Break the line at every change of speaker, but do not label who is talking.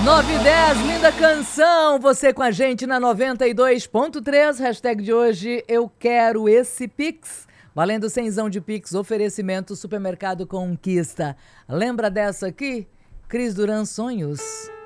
9h10, linda canção, você com a gente na 92.3, hashtag de hoje, eu quero esse Pix, valendo 100zão de Pix, oferecimento Supermercado Conquista. Lembra dessa aqui? Cris Duran, Sonhos.